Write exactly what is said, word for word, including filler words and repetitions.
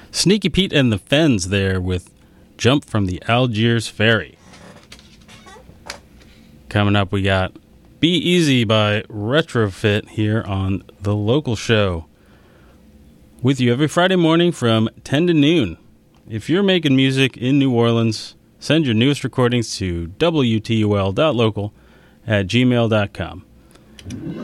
Sneaky Pete and the Fens there with Jump from the Algiers Ferry. Coming up, we got Be Easy by Retrofit here on The Local Show. With you every Friday morning from ten to noon. If you're making music in New Orleans, send your newest recordings to W T U L dot local at gmail dot com.